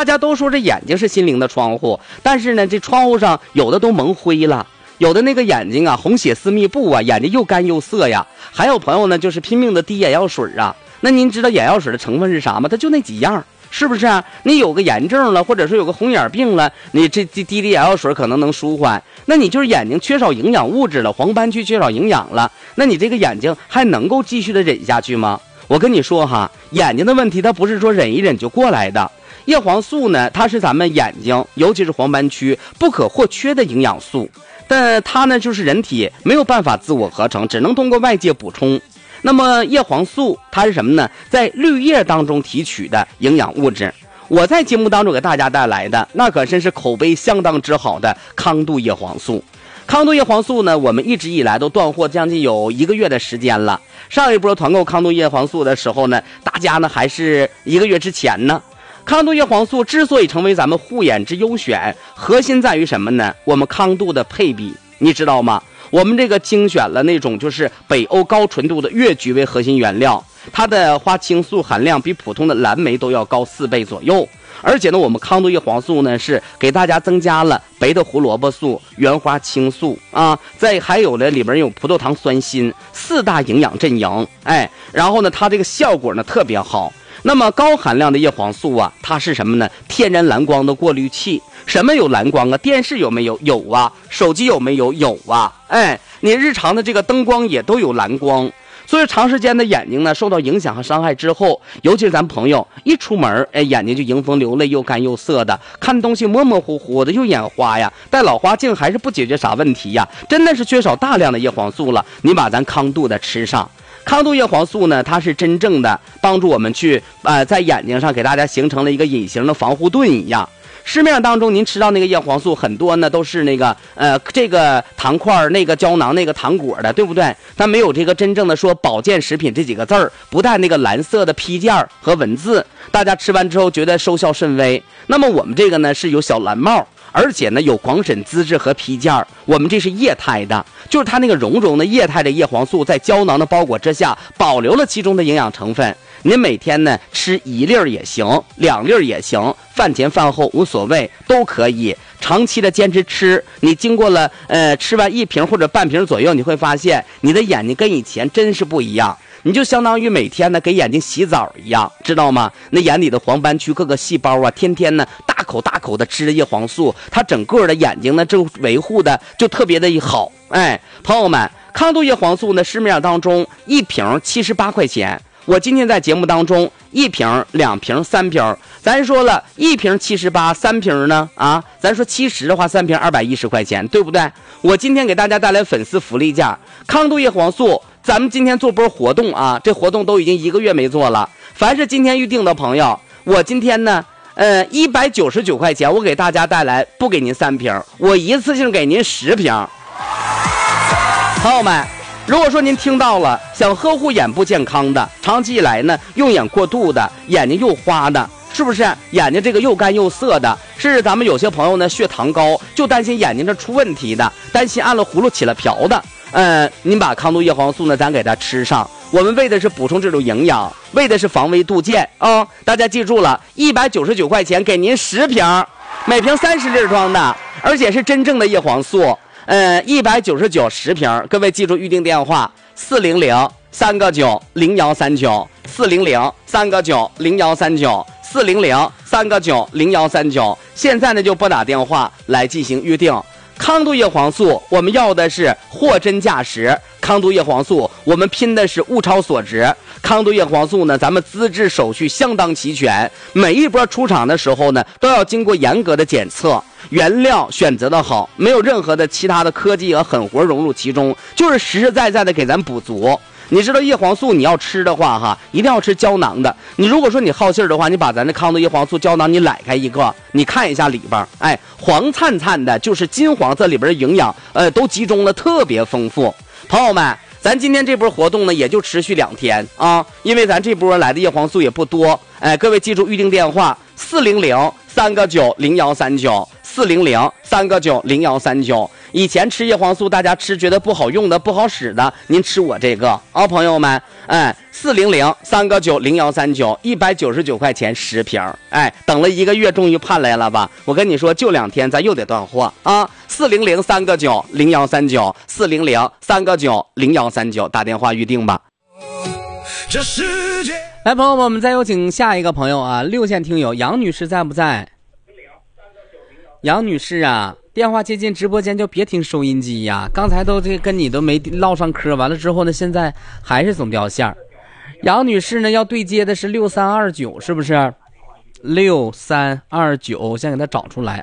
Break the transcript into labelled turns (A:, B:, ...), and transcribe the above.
A: 大家都说这眼睛是心灵的窗户，但是呢，这窗户上有的都蒙灰了，有的那个眼睛啊红血丝密布啊，眼睛又干又涩呀。还有朋友呢，就是拼命的滴眼药水啊。那您知道眼药水的成分是啥吗？它就那几样。是不是啊？你有个炎症了，或者说有个红眼病了，你这滴眼药水可能能舒缓。那你就是眼睛缺少营养物质了，黄斑区缺少营养了，那你这个眼睛还能够继续的忍下去吗？我跟你说哈，眼睛的问题它不是说忍一忍就过来的。叶黄素呢，它是咱们眼睛，尤其是黄斑区不可或缺的营养素，但它呢就是人体没有办法自我合成，只能通过外界补充。那么叶黄素它是什么呢？在绿叶当中提取的营养物质。我在节目当中给大家带来的那可真是口碑相当之好的康度叶黄素。康度叶黄素呢，我们一直以来都断货将近有1个月的时间了。上一波团购康度叶黄素的时候呢，大家呢还是1个月之前呢。康度叶黄素之所以成为咱们护眼之优选，核心在于什么呢？我们康度的配比，你知道吗？我们这个精选了那种就是北欧高纯度的越菊为核心原料，它的花青素含量比普通的蓝莓都要高4倍左右。而且呢，我们康度叶黄素呢是给大家增加了白的胡萝卜素、原花青素啊，还有呢里边有葡萄糖酸锌4大营养阵营，然后呢它这个效果呢特别好。那么高含量的叶黄素啊，它是什么呢？天然蓝光的过滤器。什么有蓝光啊？电视有没有？有啊。手机有没有？有啊。你日常的这个灯光也都有蓝光。所以长时间的眼睛呢受到影响和伤害之后，尤其是咱朋友一出门，眼睛就迎风流泪，又干又涩的，看东西模模糊糊的，又眼花呀，戴老花镜还是不解决啥问题呀，真的是缺少大量的叶黄素了。你把咱康度的吃上。康度叶黄素呢，它是真正的帮助我们去在眼睛上给大家形成了一个隐形的防护盾一样。市面上当中您吃到那个叶黄素很多呢都是那个这个糖块那个胶囊那个糖果的，对不对？它没有这个真正的说保健食品这几个字儿，不带那个蓝色的批件和文字，大家吃完之后觉得收效甚微。那么我们这个呢是有小蓝帽，而且呢有广审资质和批件，我们这是液态的，就是它那个绒绒的液态的叶黄素在胶囊的包裹之下保留了其中的营养成分。您每天呢吃1粒也行，2粒也行，饭前饭后无所谓，都可以长期的坚持吃。你经过了吃完1瓶或者半瓶左右，你会发现你的眼睛跟以前真是不一样。你就相当于每天呢给眼睛洗澡一样，知道吗？那眼里的黄斑区各个细胞啊，天天呢大口大口的吃着叶黄素，它整个的眼睛呢就维护的就特别的好。朋友们，康度叶黄素呢市面上当中1瓶78块钱。我今天在节目当中1瓶、2瓶、3瓶，咱说了1瓶78，3瓶呢咱说70的话，3瓶210块钱，对不对？我今天给大家带来粉丝福利价，康度叶黄素，咱们今天做波活动啊，这活动都已经1个月没做了。凡是今天预定的朋友，我今天呢199块钱，我给大家带来不给您3瓶，我一次性给您10瓶。朋友们，如果说您听到了想呵护眼部健康的，长期以来呢用眼过度的，眼睛又花的，是不是眼睛这个又干又涩的，甚至咱们有些朋友呢血糖高，就担心眼睛这出问题的，担心按了葫芦起了瓢的，您把康度叶黄素呢咱给它吃上，我们为的是补充这种营养，为的是防微杜渐啊。大家记住了，199块钱给您10瓶，每瓶30粒装的，而且是真正的叶黄素。199 10瓶，各位记住预定电话400-399-0139，400-399-0139，400-399-0139，现在呢就拨打电话来进行预定。康度叶黄素我们要的是货真价实，康度叶黄素我们拼的是物超所值。康度叶黄素呢咱们资质手续相当齐全，每一波出厂的时候呢都要经过严格的检测，原料选择的好，没有任何的其他的科技和狠活融入其中，就是实实在在的给咱补足。你知道叶黄素你要吃的话一定要吃胶囊的。你如果说你好信儿的话，你把咱的康度叶黄素胶囊你揽开一个，你看一下里边，黄灿灿的，就是金黄色里边的营养都集中了，特别丰富。朋友们，咱今天这波活动呢也就持续2天啊，因为咱这波来的叶黄素也不多。各位记住预定电话400-399-0139，400-399-0139。 以前吃叶黄素大家吃觉得不好用的不好使的，您吃我这个啊，朋友们，哎，400-3个9-0139，199块钱10瓶，哎，等了1个月终于盼来了吧？我跟你说，就2天咱又得断货啊！400-3个9-0139，400-3个9-0139，打电话预定吧。这世界，来，朋友们，我们再有请下一个朋友啊，6线听友杨女士在不在？杨女士啊，电话接进直播间就别听收音机呀，刚才都这跟你都没唠上嗑，完了之后呢，现在还是总掉线儿。杨女士呢要对接的是6329，是不是？6329，先给她找出来